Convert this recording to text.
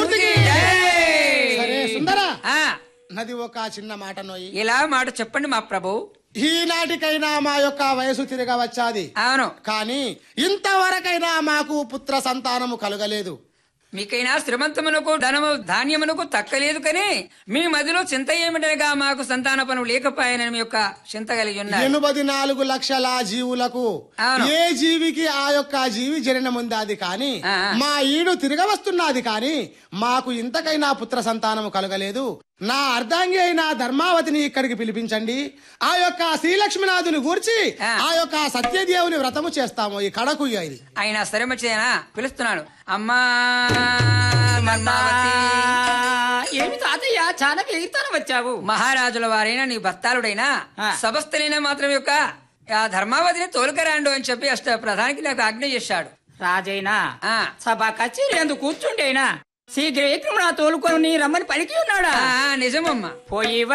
విష్ణుమూర్తికి సరే సుందరా నది ఒక చిన్న మాట నోయి. ఇలా మాట చెప్పండి మా ప్రభు. ఈనాటికైనా మా యొక్క వయసు తిరగవచ్చాది. అవును. కానీ ఇంతవరకైనా మాకు పుత్ర సంతానము కలుగలేదు. మీకైనా శ్రీమంతమునకు ధనము ధాన్యమునకు తక్కలేదు కానీ మీ మదిలో చింత ఏమిటనగా మాకు సంతాన పనులు లేకపోయానని మీ యొక్క చింత కలిగి ఉన్నారు. 84 లక్షల జీవులకు ఏ జీవికి ఆ యొక్క జీవి జననముందాది కానీ మా ఈడు తిరగవస్తున్నది కానీ మాకు ఇంతకైనా పుత్ర సంతానము కలగలేదు. నా అర్ధాంగి అయిన ధర్మావతిని ఇక్కడికి పిలిపించండి. ఆ యొక్క శ్రీలక్ష్మీనాథుని గూర్చి ఆ యొక్క సత్యదేవుని వ్రతము చేస్తాము. ఈ కడకు ఇది ఆయన సరేమచేనా పిలుస్తున్నాడు. అమ్మా ఏమి తాతయ్య చాలా వేగితాన వచ్చావు. మహారాజుల వారైనా నీ భర్తాలుడైనా సభస్థలైనా మాత్రం యొక్క ఆ ధర్మావతిని తోలుకరాండు అని చెప్పి ప్రధానికి నాకు ఆజ్ఞ చేశాడు. రాజైనా సభా కచేరీ ఎందుకు కూర్చుంటేనా శీఘ్ర నా తోలుకొని రమ్మని పలికి ఉన్నాడా? నిజమమ్మా. పోయి